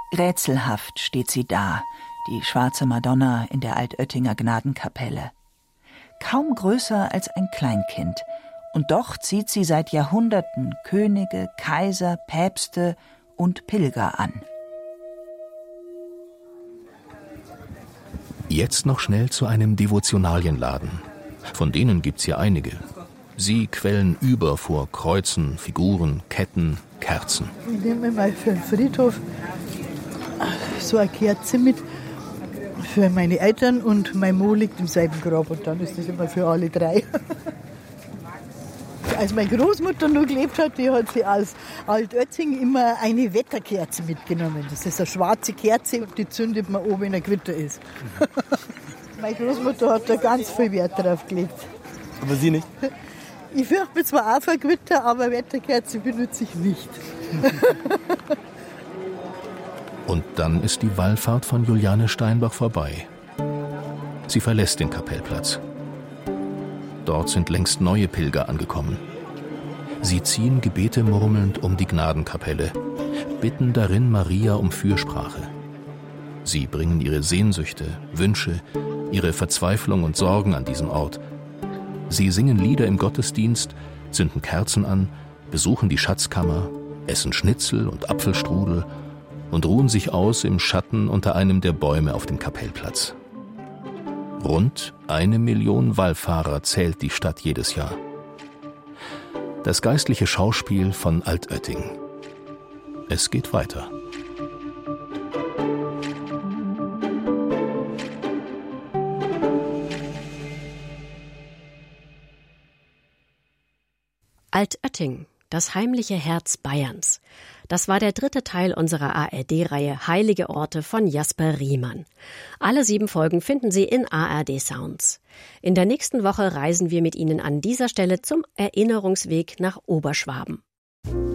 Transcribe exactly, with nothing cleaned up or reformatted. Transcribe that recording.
Rätselhaft steht sie da, die schwarze Madonna in der Altöttinger Gnadenkapelle. Kaum größer als ein Kleinkind, und doch zieht sie seit Jahrhunderten Könige, Kaiser, Päpste und Pilger an. Jetzt noch schnell zu einem Devotionalienladen. Von denen gibt's hier einige. Sie quellen über vor Kreuzen, Figuren, Ketten, Kerzen. Ich nehme mal für den Friedhof so eine Kerze mit für meine Eltern und mein Mo liegt im selben Grab und dann ist das immer für alle drei. Als meine Großmutter noch gelebt hat, die hat sie aus Altötting immer eine Wetterkerze mitgenommen. Das ist eine schwarze Kerze und die zündet man oben, wenn ein Gewitter ist. Meine Großmutter hat da ganz viel Wert drauf gelegt. Aber Sie nicht? Ich fürchte mich zwar auch vor Gewitter, aber Wetterkerze benutze ich nicht. Und dann ist die Wallfahrt von Juliane Steinbach vorbei. Sie verlässt den Kapellplatz. Dort sind längst neue Pilger angekommen. Sie ziehen Gebete murmelnd um die Gnadenkapelle, bitten darin Maria um Fürsprache. Sie bringen ihre Sehnsüchte, Wünsche, ihre Verzweiflung und Sorgen an diesen Ort. Sie singen Lieder im Gottesdienst, zünden Kerzen an, besuchen die Schatzkammer, essen Schnitzel und Apfelstrudel und ruhen sich aus im Schatten unter einem der Bäume auf dem Kapellplatz. Rund eine Million Wallfahrer zählt die Stadt jedes Jahr. Das geistliche Schauspiel von Altötting. Es geht weiter. Altötting, das heimliche Herz Bayerns. Das war der dritte Teil unserer A R D-Reihe Heilige Orte von Jasper Riemann. Alle sieben Folgen finden Sie in A R D Sounds. In der nächsten Woche reisen wir mit Ihnen an dieser Stelle zum Erinnerungsweg nach Oberschwaben.